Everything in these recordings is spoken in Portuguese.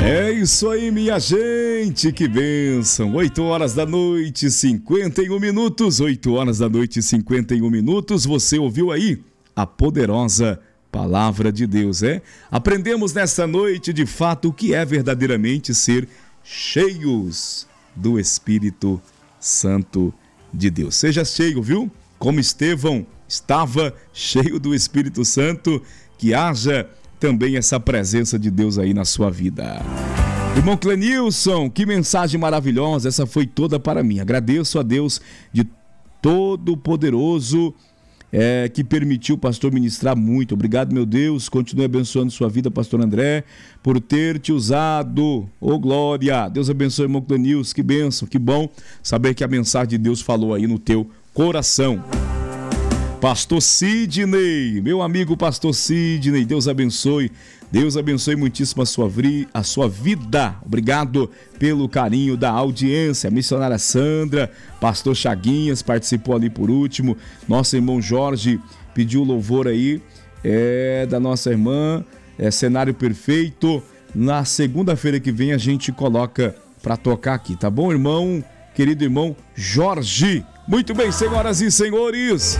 É isso aí, minha gente, que bênção. 8 horas da noite, 51 minutos. 8 horas da noite, 51 minutos. Você ouviu aí a poderosa palavra de Deus, é? Aprendemos nesta noite, de fato, o que é verdadeiramente ser cheios do Espírito Santo de Deus. Seja cheio, viu? Como Estevão estava cheio do Espírito Santo, que haja também essa presença de Deus aí na sua vida. Irmão Clenilson, que mensagem maravilhosa, essa foi toda para mim. Agradeço a Deus de Todo-Poderoso que permitiu o pastor ministrar muito. Obrigado, meu Deus, continue abençoando sua vida, pastor André, por ter te usado. Ô glória, Deus abençoe, irmão Clenilson, que bênção, que bom saber que a mensagem de Deus falou aí no teu coração. Pastor Sidney, meu amigo pastor Sidney, Deus abençoe muitíssimo a sua vida. Obrigado pelo carinho da audiência. A missionária Sandra, pastor Chaguinhas participou ali por último. Nosso irmão Jorge pediu louvor aí da nossa irmã, Cenário Perfeito. Na segunda-feira que vem a gente coloca para tocar aqui, tá bom, irmão? Querido irmão Jorge. Muito bem, senhoras e senhores.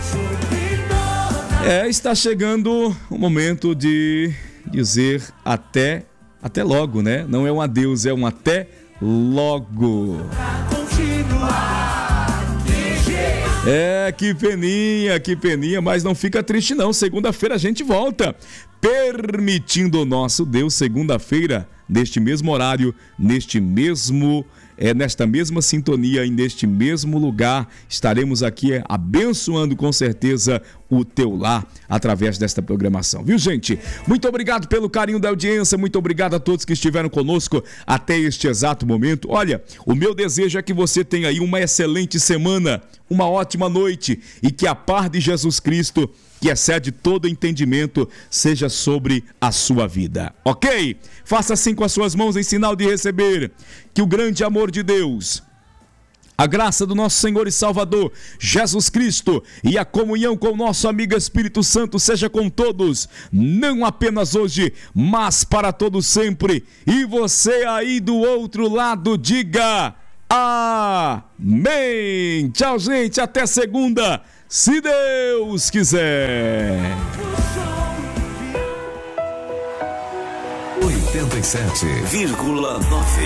Está chegando o momento de dizer até logo, né? Não é um adeus, é um até logo. Que peninha, mas não fica triste não. Segunda-feira a gente volta. Permitindo o nosso Deus, segunda-feira, neste mesmo horário, nesta mesma sintonia e neste mesmo lugar, estaremos aqui abençoando com certeza o teu lar através desta programação, viu, gente? Muito obrigado pelo carinho da audiência, muito obrigado a todos que estiveram conosco até este exato momento. Olha, o meu desejo é que você tenha aí uma excelente semana, uma ótima noite e que a paz de Jesus Cristo, que excede todo entendimento, seja sobre a sua vida, ok? Faça assim com as suas mãos em sinal de receber. Que o grande amor de Deus, a graça do nosso Senhor e Salvador Jesus Cristo e a comunhão com o nosso amigo Espírito Santo seja com todos, não apenas hoje, mas para todos sempre. E você aí do outro lado diga amém. Tchau, gente, até segunda, se Deus quiser. 87,9